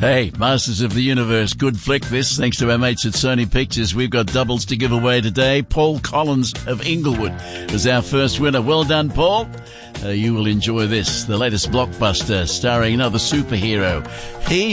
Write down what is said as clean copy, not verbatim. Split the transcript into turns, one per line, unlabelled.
Hey, Masters of the Universe, good flick this, thanks to our mates at Sony Pictures. We've got doubles to give away today. Paul Collins of Inglewood is our first winner. Well done, Paul. You will enjoy this, the latest blockbuster starring another superhero. He